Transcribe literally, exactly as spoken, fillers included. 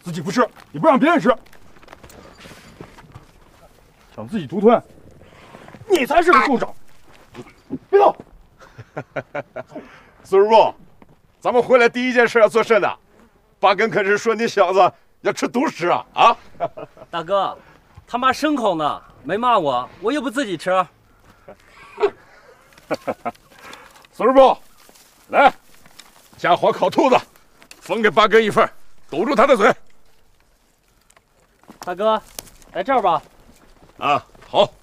自己不吃，也不让别人吃，想自己独吞，你才是个畜生！别动！ 孙师傅，咱们回来第一件事要做甚的？八根可是说你小子要吃独食啊！啊！ 大哥，他骂牲口呢，没骂我，我又不自己吃。 孙师傅，来，加火烤兔子，分给八根一份，堵住他的嘴。 大哥，在这儿吧。 啊，好。